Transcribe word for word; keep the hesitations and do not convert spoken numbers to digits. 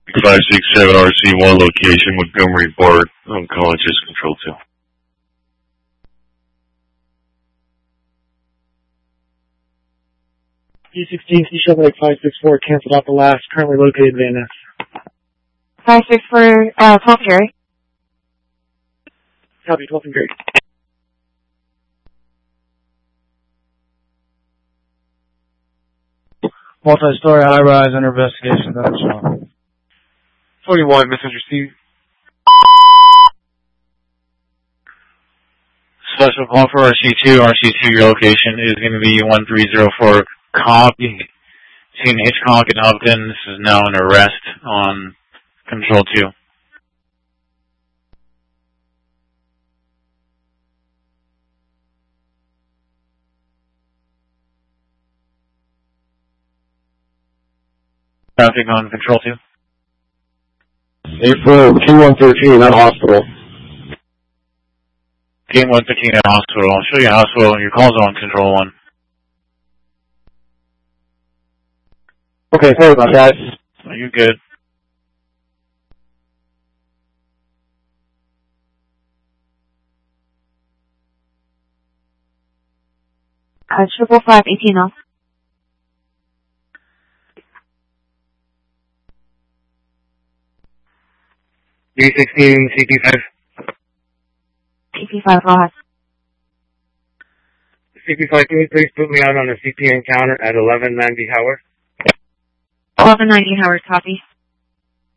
five six seven R C one location, Montgomery Bart. I'm calling just control two. D sixteen, C Chevrolet five six four, canceled out the last, currently located Van Ness. five six four, uh, twelve Gary. Copy, twelve and Gary. Multi-story high-rise under investigation. That's all. forty-one, Messenger C. Special call for R C two. R C two, your location is going to be one three zero four copy. Seen Hitchcock and Upton. This is now an arrest on control two. Traffic on control two. eight four, King one thirteen at hospital. King one thirteen at hospital. I'll show you hospital. Your call's on control one. Okay, sorry about that. Oh, you're good. Uh, triple five, eighteen off. D sixteen, C P five. C P five, go ahead. C P five, can you please put me out on a C P encounter at eleven ninety Howard? eleven ninety Howard, copy.